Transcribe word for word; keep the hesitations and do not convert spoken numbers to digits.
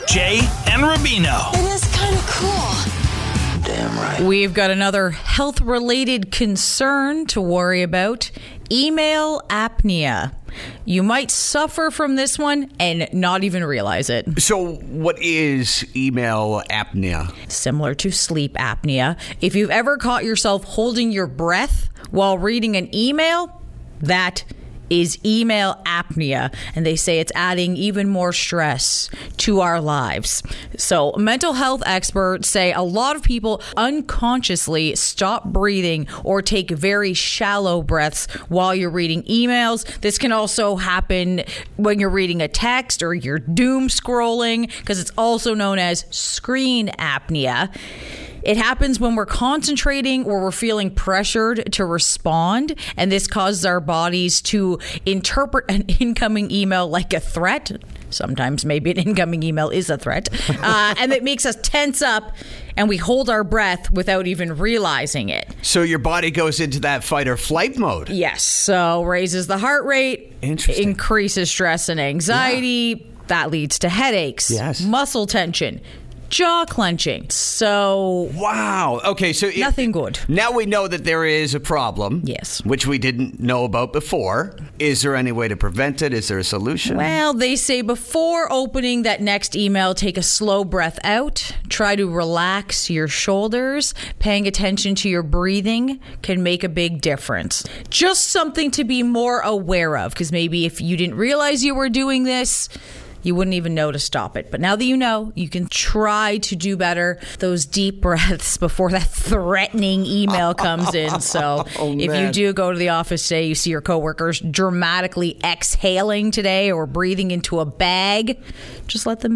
Jay and Rubino. It is kind of cool. Damn right. We've got another health-related concern to worry about. Email apnea. You might suffer from this one and not even realize it. So what is email apnea? Similar to sleep apnea. If you've ever caught yourself holding your breath while reading an email, that is email apnea, and they say it's adding even more stress to our lives. So mental health experts say a lot of people unconsciously stop breathing or take very shallow breaths while you're reading emails. This can also happen when you're reading a text or you're doom scrolling, because it's also known as screen apnea. It happens when we're concentrating or we're feeling pressured to respond, and this causes our bodies to interpret an incoming email like a threat. Sometimes maybe an incoming email is a threat. Uh, and it makes us tense up and we hold our breath without even realizing it. So your body goes into that fight or flight mode. Yes. So raises the heart rate, Interesting. increases stress and anxiety. Yeah. That leads to headaches, yes. muscle tension, jaw clenching. So wow. Okay, so it, nothing good. Now we know that there is a problem. Yes. Which we didn't know about before. Is there any way to prevent it? Is there a solution? Well, they say before opening that next email, take a slow breath out. Try to relax your shoulders. Paying attention to your breathing can make a big difference. Just something to be more aware of, because maybe if you didn't realize you were doing this, you wouldn't even know to stop it. But now that you know, you can try to do better. Those deep breaths before that threatening email comes in. So oh, if you do go to the office today, you see your coworkers dramatically exhaling today or breathing into a bag, just let them